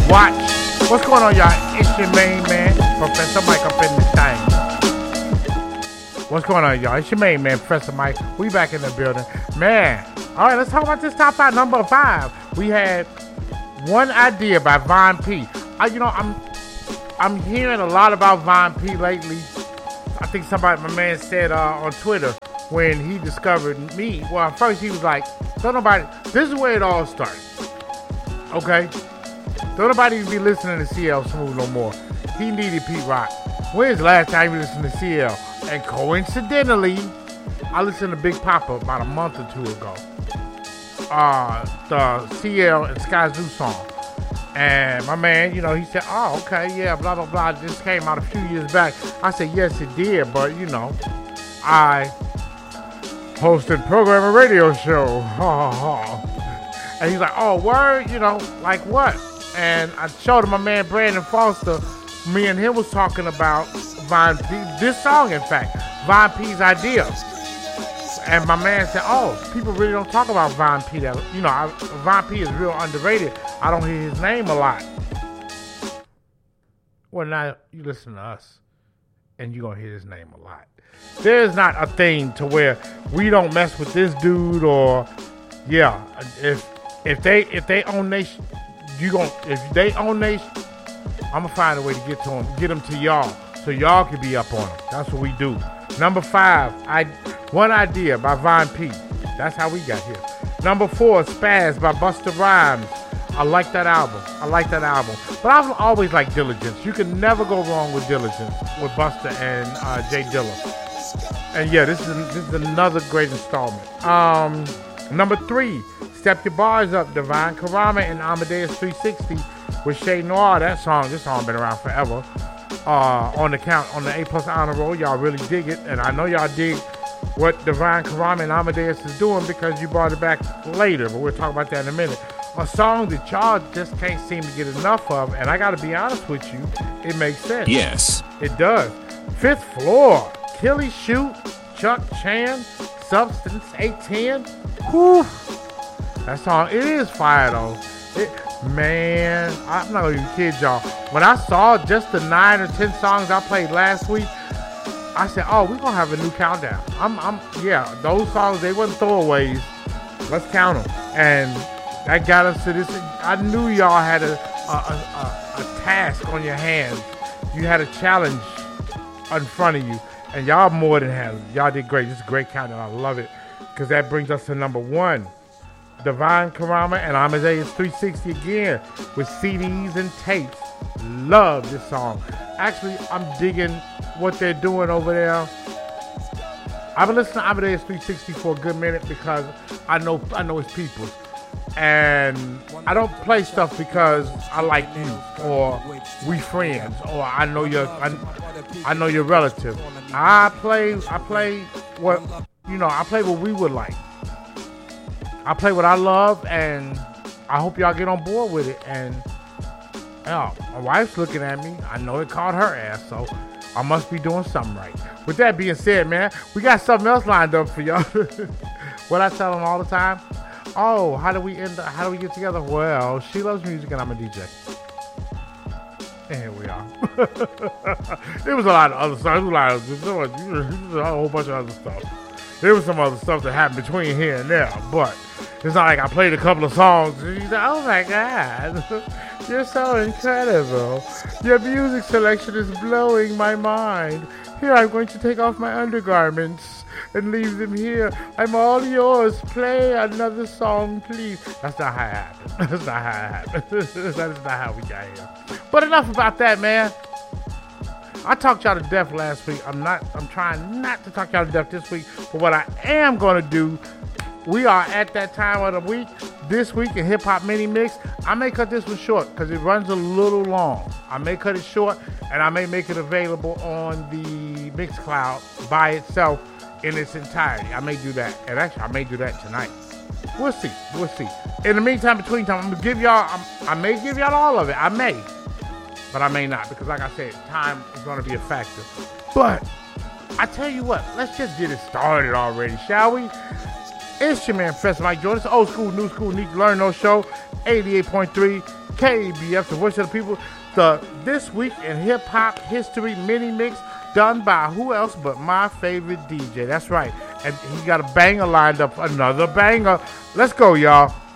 Watch. What's going on, y'all? It's your main man, Professor Mike up in the thing. What's going on, y'all? It's your main man, Professor Mike. We back in the building. Man, all right, let's talk about this top 5. Number 5, we had One Idea by Von P. I'm hearing a lot about Von P lately. I think my man said on Twitter when he discovered me. Well, at first he was like, this is where it all started. Okay? Don't nobody be listening to CL Smooth no more. He needed Pete Rock. When's the last time you listened to CL? And coincidentally, I listened to Big Papa about a month or two ago. The CL and Sky Zoo song. And my man, he said, oh, okay, yeah, blah, blah, blah. This came out a few years back. I said, yes, it did, but, I hosted program and radio show. And he's like, oh, word? Like what? And I showed him my man Brandon Foster. Me and him was talking about Von P. This song, in fact, Von P's Idea. And my man said, oh, people really don't talk about Von P. Von P is real underrated. I don't hear his name a lot. Well, now you listen to us, and you're going to hear his name a lot. There's not a thing to where we don't mess with this dude or, yeah, if they own nation, if they own nation, I'm going to find a way to get to them, get them to y'all, so y'all can be up on them. That's what we do. Number 5, One Idea by Von P. That's how we got here. Number 4, Spaz by Busta Rhymes. I like that album. But I've always liked Diligence. You can never go wrong with Diligence with Busta and Jay Dilla. And yeah, this is another great installment. Number 3, Step Your Bars Up, Divine Karama and Amadeus 360 with Shay Noir. This song been around forever. On the A+ honor roll, y'all really dig it, and I know y'all dig what Divine Karama and Amadeus is doing because you brought it back later, but we'll talk about that in a minute. A song that y'all just can't seem to get enough of, and I gotta be honest with you, it makes sense. Yes. It does. Fifth Floor, Killy Shoot, Chuck Chan, Substance 810. Whew. That song, it is fire though. Man, I'm not gonna even kid y'all. When I saw just the 9 or 10 songs I played last week, I said, oh, we're gonna have a new countdown. Yeah, those songs, they wasn't throwaways. Let's count them. And that got us to this. I knew y'all had a task on your hands. You had a challenge in front of you. And y'all more than had it. Y'all did great. This is a great countdown. I love it. Because that brings us to number 1. Divine Karama and Amadeus 360 again with CDs and tapes. Love this song. Actually, I'm digging what they're doing over there. I've been listening to Amadeus 360 for a good minute because I know his people. And I don't play stuff because I like you or we friends or I know your relative. I play what we would like. I play what I love, and I hope y'all get on board with it. And my wife's looking at me. I know it caught her ass, so I must be doing something right. With that being said, man, we got something else lined up for y'all. What I tell them all the time. Oh, how do we get together? Well, she loves music, and I'm a DJ. And here we are. There was a lot of other stuff. There was a whole bunch of other stuff. There was some other stuff that happened between here and there, but it's not like I played a couple of songs and you said, oh my God, you're so incredible. Your music selection is blowing my mind. Here, I'm going to take off my undergarments and leave them here. I'm all yours. Play another song, please. That's not how it happened. That's not how it happened. That is not how we got here. But enough about that, man. I talked y'all to death last week. I'm trying not to talk y'all to death this week. But what I am going to do, we are at that time of the week. This week in Hip Hop Mini Mix, I may cut this one short because it runs a little long. I may cut it short and I may make it available on the Mixcloud by itself in its entirety. I may do that. And actually, I may do that tonight. We'll see. In the meantime, between time, I'm going to give y'all, I may give y'all all of it. I may. But I may not, because like I said, time is going to be a factor. But I tell you what, let's just get it started already, shall we? It's your man, Professor Mike Jordan. It's old school, new school, need to learn no show. 88.3 KBF, the voice of the people. The This Week in Hip Hop History mini mix done by who else but my favorite DJ. That's right. And he got a banger lined up. Another banger. Let's go, y'all.